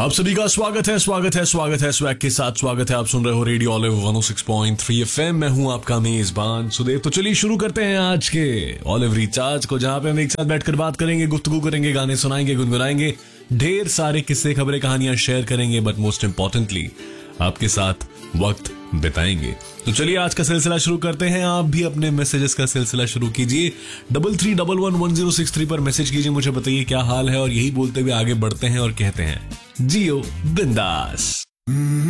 आप सभी का स्वागत है स्वैग के साथ स्वागत है। आप सुन रहे हो रेडियो ऑलिव 106.3 एफएम। मैं हूं आपका मेजबान सुदेव। तो चलिए शुरू करते हैं आज के ऑलिव रिचार्ज को, जहां पे हम एक साथ बैठकर बात करेंगे, गुफ्तगू करेंगे, गाने सुनाएंगे, गुनगुनाएंगे, ढेर सारे किस्से, खबरें, कहानियां शेयर करेंगे, बट मोस्ट इंपॉर्टेंटली आपके साथ वक्त बिताएंगे। तो चलिए आज का सिलसिला शुरू करते हैं। आप भी अपने मैसेजेस का सिलसिला शुरू कीजिए। 33111063 पर मैसेज कीजिए, मुझे बताइए क्या हाल है, और यही बोलते हुए आगे बढ़ते हैं और कहते हैं जियो बिंदास।